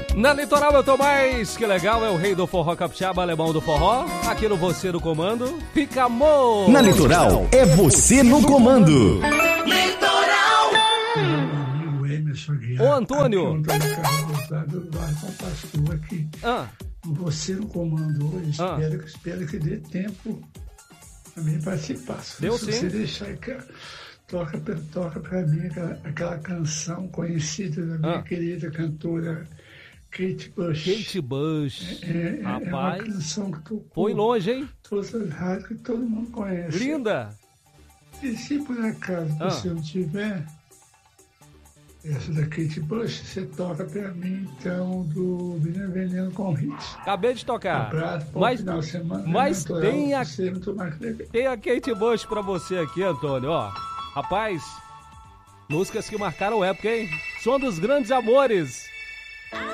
Na Litoral eu tô mais que legal, é o rei do forró capixaba, alemão do forró. Aqui no Você no Comando, fica amor. Na Litoral é Você no Comando. Litoral. Ô, Antônio. Você no comando hoje, espero que dê tempo a minha participação. Deu Se sim. você deixar, toca pra mim aquela canção conhecida da minha querida cantora Kate Bush. Kate Bush. Rapaz, é uma canção que tocou foi longe, hein? todas as rádios que todo mundo conhece. Linda. E se por acaso você não tiver essa da Kate Bush, você toca pra mim, então, do Veneno com Hits. Acabei de tocar. Abraço, bom final de semana. Mas tem a Tem Kate Bush pra você aqui, Antônio, ó. Rapaz, músicas que marcaram época, hein? Som dos grandes amores.